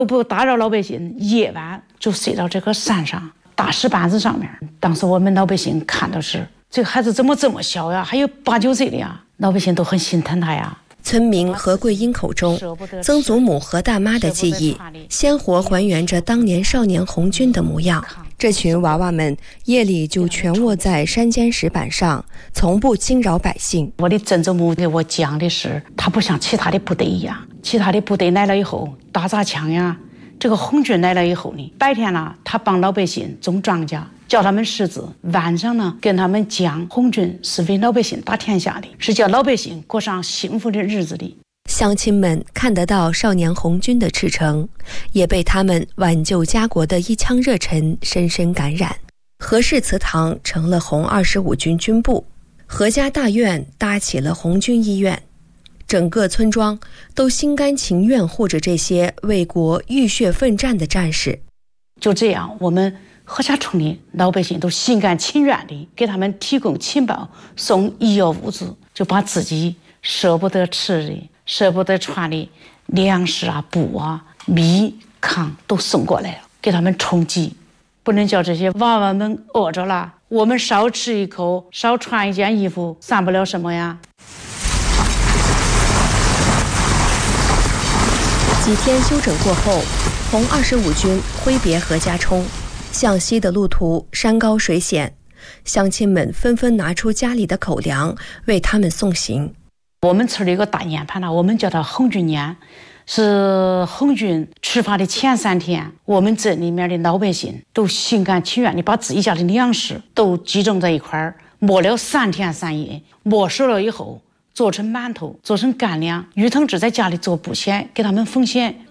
不打扰老百姓，夜晚就睡到这个山上大石板子上面。当时我们老百姓看到是这个孩子怎么这么小呀，还有8、9岁的呀，老百姓都很心疼他呀。 村民何桂英口中，曾祖母何大妈的记忆鲜活还原着当年少年红军的模样。这群娃娃们夜里就全卧在山间石板上，从不惊扰百姓。 我的曾祖母给我讲的是，他不像其他的部队一样，其他的部队来了以后打砸抢呀，这个红军来了以后呢，白天呢他帮老百姓种庄稼，叫他们识字，晚上呢跟他们讲红军是为老百姓打天下的，是叫老百姓过上幸福的日子的。 乡亲们看得到少年红军的赤诚，也被他们挽救家国的一腔热忱深深感染。何氏祠堂成了红25军军部，何家大院搭起了红军医院，整个村庄都心甘情愿护着这些为国浴血奋战的战士。 就这样，我们何家村的老百姓都心甘情愿地给他们提供情报，送医药物资，就把自己舍不得吃的、舍不得穿的粮食啊、布啊、米、糠都送过来了，给他们充饥。不能叫这些娃娃们饿着了，我们少吃一口，少穿一件衣服，算不了什么呀。 几天休整过后，红25军挥别何家冲，向西的路途山高水险，乡亲们纷纷拿出家里的口粮为他们送行。 我们村里有个大年盘呢，我们叫它红军年，是红军出发的前3天，我们镇里面的老百姓都心甘情愿地把自己家的粮食都集中在一块儿，磨了3天3夜，磨熟了以后做成馒头，做成干粮。于同志在家里做布线，给他们缝线，